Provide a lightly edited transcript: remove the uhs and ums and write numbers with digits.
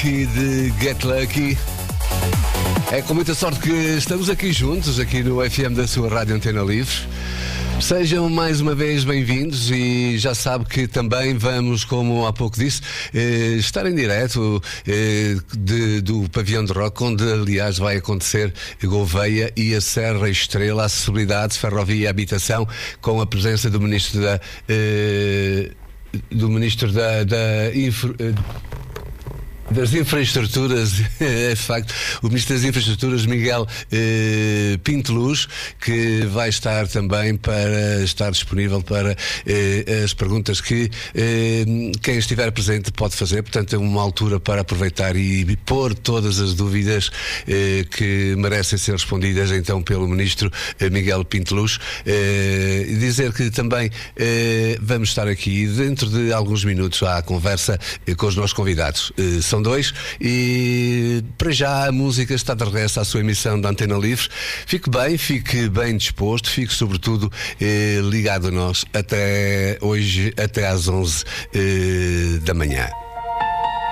Lucky de Get Lucky. É com muita sorte que estamos aqui juntos, aqui no FM da sua Rádio Antena Livre. Sejam mais uma vez bem-vindos e já sabe que também vamos, como há pouco disse, estar em direto do Pavilhão de Rock, onde aliás vai acontecer Gouveia e a Serra Estrela, acessibilidade, ferrovia e habitação, com a presença do Ministro das Infraestruturas, é de facto, o Ministro das Infraestruturas, Miguel Pinto Luz, que vai estar também para estar disponível para as perguntas que quem estiver presente pode fazer. Portanto, é uma altura para aproveitar e pôr todas as dúvidas que merecem ser respondidas então pelo Ministro Miguel Pinto Luz. Dizer que também vamos estar aqui dentro de alguns minutos à conversa com os nossos convidados. São dois e para já a música está de regresso à sua emissão da Antena Livre. Fique bem disposto, fique sobretudo ligado a nós até hoje, até às 11 da manhã.